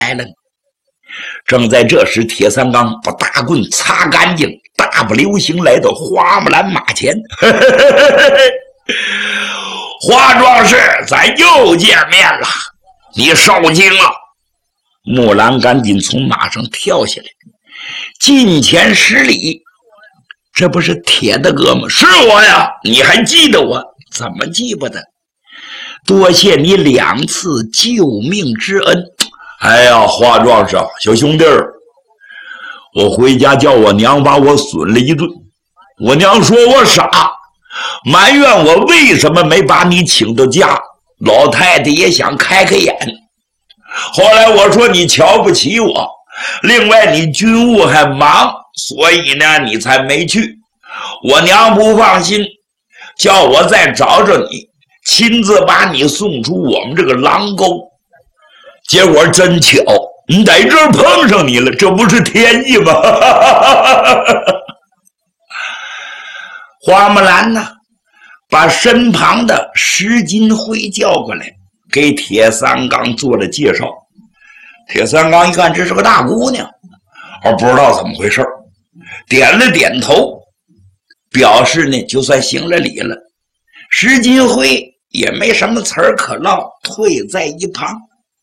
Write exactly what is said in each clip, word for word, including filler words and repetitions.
来了。正在这时，铁三刚把大棍擦干净，大步流星来到花木兰马前。花壮士，咱又见面了，你受惊了。木兰赶紧从马上跳下来，近前施礼。这不是铁大哥吗？是我呀，你还记得我？怎么记不得？多谢你两次救命之恩。哎呀，花壮士，小兄弟儿，我回家叫我娘把我损了一顿，我娘说我傻，埋怨我为什么没把你请到家。老太太也想开开眼，后来我说你瞧不起我，另外你军务还忙，所以呢你才没去。我娘不放心，叫我再找找你，亲自把你送出我们这个狼沟。结果真巧，你在这儿碰上你了，这不是天意吗？花木兰呢，把身旁的石金辉叫过来，给铁三刚做了介绍。铁三刚一看，这是个大姑娘，而不知道怎么回事，点了点头，表示呢就算行了礼了。石金辉也没什么词儿可唠，退在一旁。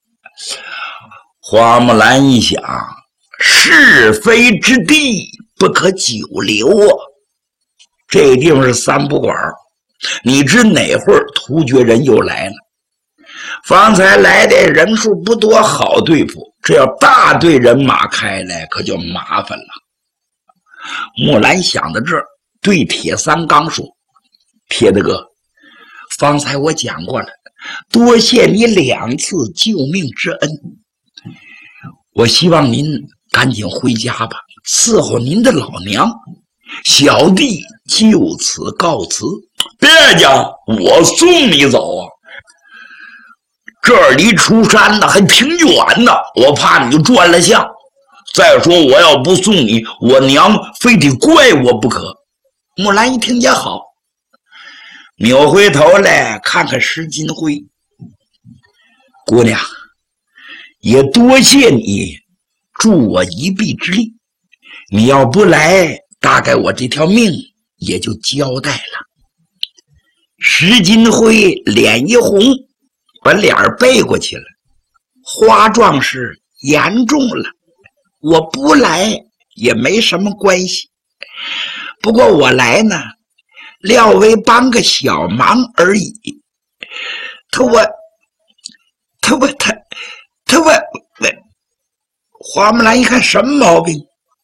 花木兰一想，是非之地不可久留啊！这地方是三不管，你知哪会儿突厥人又来了？方才来的人数不多，好对付，这要大队人马开来，可就麻烦了。木兰想到这儿，对铁三刚说：“铁大哥，方才我讲过了，多谢你两次救命之恩。我希望您赶紧回家吧，伺候您的老娘。小弟就此告辞。”别家，我送你走啊！这儿离出山呢还挺远呢，我怕你转了向。再说我要不送你，我娘非得怪我不可。木兰一听也好，扭回头来看看石金辉，姑娘，也多谢你助我一臂之力，你要不来，大概我这条命也就交代了。石金辉脸一红，把脸背过去了。花壮士言重了，我不来也没什么关系，不过我来呢，料为帮个小忙而已。他我他我他他我花木兰一看什么毛病，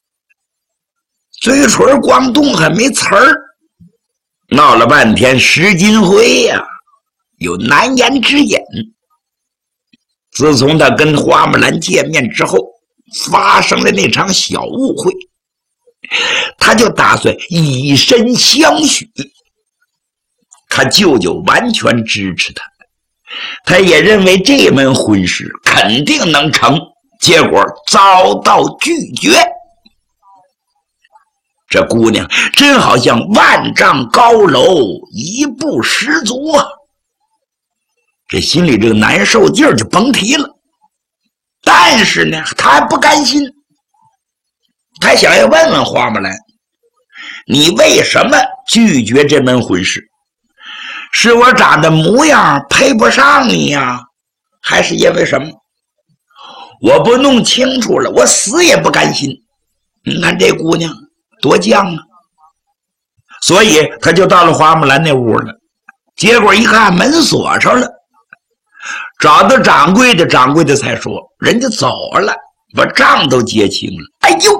嘴唇光动还没词儿，闹了半天石金辉呀、啊、有难言之隐。自从他跟花木兰见面之后，发生了那场小误会，他就打算以身相许。他舅舅完全支持他，他也认为这门婚事肯定能成，结果遭到拒绝。这姑娘真好像万丈高楼一步失足啊！这心里这个难受劲儿就甭提了。但是呢，他还不甘心，他想要问问花木兰，你为什么拒绝这门婚事？是我长得模样配不上你呀，还是因为什么？我不弄清楚了，我死也不甘心。你看这姑娘多犟啊！所以他就到了花木兰那屋了。结果一看门锁上了，找到掌柜的，掌柜的才说人家走了，把账都结清了。哎呦！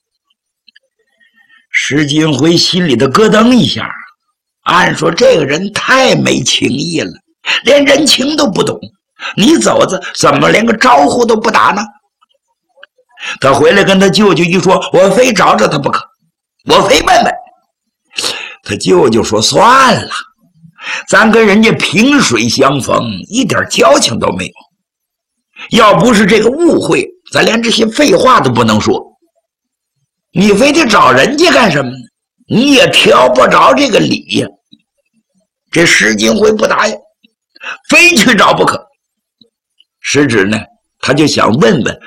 石金辉心里的咯噔一下，按说这个人太没情义了，连人情都不懂，你走着怎么连个招呼都不打呢？他回来跟他舅舅一说，我非找找他不可，我非问问。他舅舅说算了，咱跟人家萍水相逢，一点交情都没有，要不是这个误会，咱连这些废话都不能说。你非得找人家干什么呢？你也挑不着这个理呀。这石金辉不答应，非去找不可。实质呢， 他就想问问